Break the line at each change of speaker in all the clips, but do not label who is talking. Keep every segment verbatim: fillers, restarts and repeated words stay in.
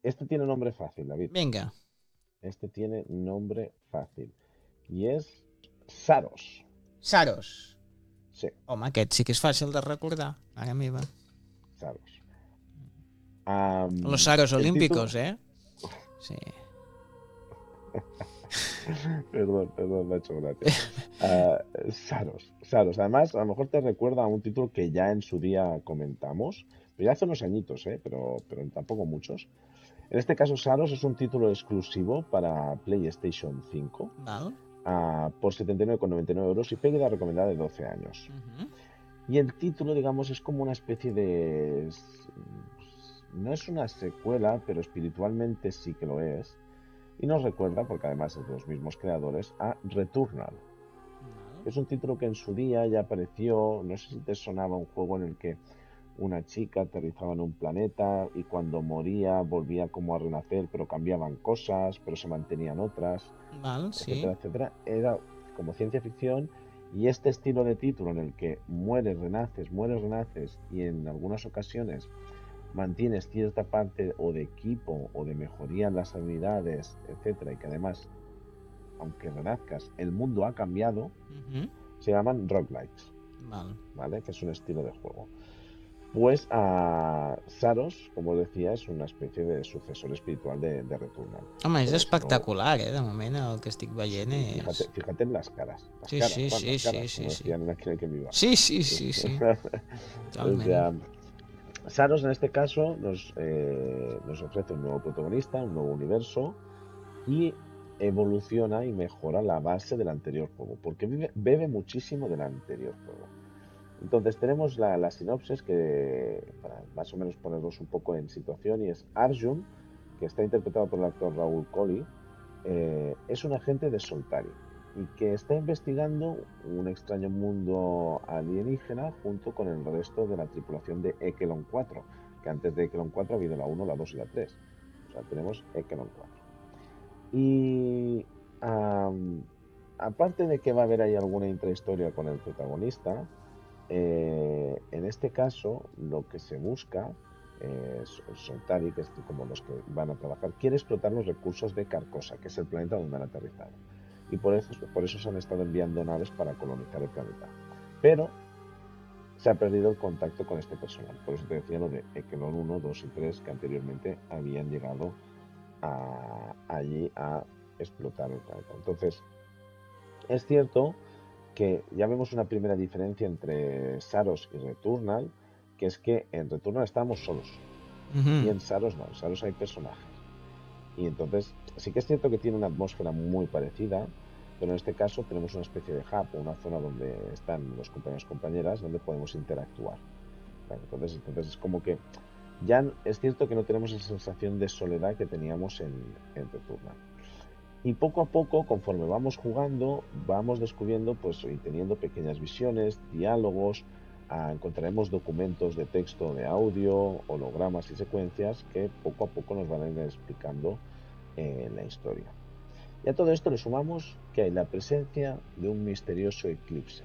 este tiene nombre fácil, David.
Vinga.
Este tiene nombre fácil. Y es Saros.
Saros.
Sí,
Home, aquest sí que és fàcil de recordar. Mare meva.
Saros.
Los
Am,
Saros
el título.
Olímpicos, eh? Sí.
Perdón, perdón, me ha hecho gracia. Ah, Saros, Saros. Además, a lo mejor te recuerda a un título que ya en su día comentamos, pero ya hace unos añitos, ¿eh? Pero, pero tampoco muchos. En este caso, Saros es un título exclusivo para PlayStation cinco
Val.
ah, por setenta y nueve con noventa y nueve euros y pega recomendada de doce años.
Uh-huh.
Y el título, digamos, es como una especie de... No es una secuela, pero espiritualmente sí que lo es. Y nos recuerda, porque además es de los mismos creadores, a Returnal.
Val.
Es un título que en su día ya apareció, no sé si te sonaba un juego en el que una chica aterrizaba en un planeta y cuando moría volvía como a renacer, pero cambiaban cosas, pero se mantenían otras,
Val, sí.
etcétera, etcétera. Era como ciencia ficción y este estilo de título en el que mueres, renaces, mueres, renaces y en algunas ocasiones mantienes cierta parte o de equipo o de mejoría en las habilidades, etcétera, y que además, aunque renazcas, el mundo ha cambiado,
Uh-huh.
se llaman roguelikes,
Val.
¿vale? Que es un estilo de juego. Pues a Saros, como os decía, es una especie de sucesor espiritual de, de Returnal.
Home, és
Entonces, no.
espectacular, eh? De moment el que estic veient
Y
és...
fíjate, fíjate en las caras. Las
Sí,
caras,
sí,
Juan,
sí,
las
sí,
caras,
sí,
como
sí.
decían en aquel que viva.
Sí, sí, sí, sí.
O
Totalment.
sea, Saros en este caso nos, eh, nos ofrece un nuevo protagonista, un nuevo universo y evoluciona y mejora la base del anterior juego, porque vive- bebe muchísimo del anterior juego. Entonces tenemos la, la sinopsis que, para más o menos ponernos un poco en situación, y es Arjun, que está interpretado por el actor Raúl Colli, eh, es un agente de Soltari y que está investigando un extraño mundo alienígena junto con el resto de la tripulación de Ekelon cuatro, que antes de Ekelon cuatro ha habido la uno, la dos y la tres. O sea, tenemos Ekelon cuatro. Y am, aparte de que va a haber ahí alguna intrahistoria con el protagonista, eh, en este caso lo que se busca es Soltari, que es como los que van a trabajar, quiere explotar los recursos de Carcosa, que es el planeta donde han aterrizado. Y por eso, por eso se han estado enviando naves para colonizar el planeta. Pero se ha perdido el contacto con este personal. Por eso te decía lo de Ekelon uno, dos y tres, que anteriormente habían llegado a, allí a explotar el planeta. Entonces, es cierto que ya vemos una primera diferencia entre Saros y Returnal, que es que en Returnal estábamos solos y
Uh-huh.
en Saros no, en Saros hay personajes. Y entonces sí que es cierto que tiene una atmósfera muy parecida, pero en este caso tenemos una especie de hub o una zona donde están los compañeros y compañeras donde podemos interactuar. ¿Vale? Entonces, entonces es como que ya es cierto que no tenemos esa sensación de soledad que teníamos en, en Returnal. Y poco a poco, conforme vamos jugando, vamos descubriendo pues, y teniendo pequeñas visiones, diálogos, ah, encontraremos documentos de texto, de audio, hologramas y secuencias que poco a poco nos van a ir explicando eh, la historia. Y a todo esto le sumamos que hay la presencia de un misterioso eclipse.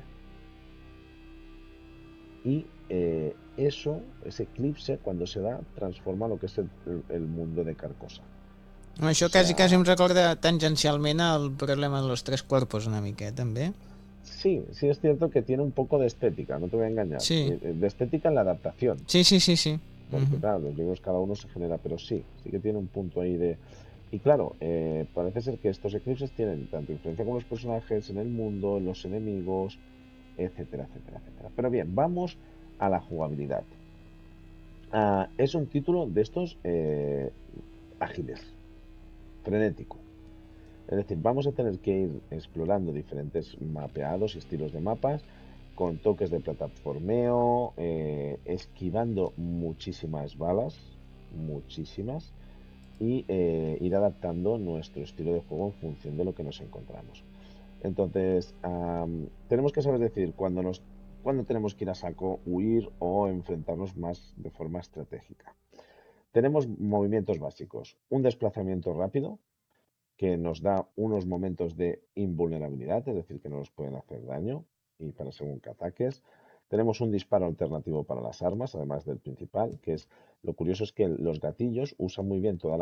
Y eh, eso, ese eclipse, cuando se da, transforma lo que es el, el mundo de Carcosa. O
Això quasi, quasi
sea,
em recorda tangencialment el problema de los tres cuerpos una mica, eh, també.
sí, sí es cierto que tiene un poco de estética, no te voy a engañar.
Sí,
Eh, eh, De estética en la adaptación,
sí, sí, sí, sí.
porque
Uh-huh.
claro, los libros cada uno se genera, pero sí, sí que tiene un punto ahí de... Y claro, eh, parece ser que estos eclipses tienen tanto influencia con los personajes, en el mundo, en los enemigos, etcétera, etcétera, etcétera. Pero bien, vamos a la jugabilidad. Ah, es un título de estos eh, ágiles, frenético. Es decir, vamos a tener que ir explorando diferentes mapeados y estilos de mapas con toques de plataformeo, eh, esquivando muchísimas balas, muchísimas, y eh, ir adaptando nuestro estilo de juego en función de lo que nos encontramos. Entonces, am, tenemos que saber decir cuándo nos, cuándo tenemos que ir a saco, huir o enfrentarnos más de forma estratégica. Tenemos movimientos básicos, un desplazamiento rápido, que nos da unos momentos de invulnerabilidad, es decir, que no nos pueden hacer daño y para según qué ataques. Tenemos un disparo alternativo para las armas, además del principal, que es lo curioso es que los gatillos usan muy bien toda la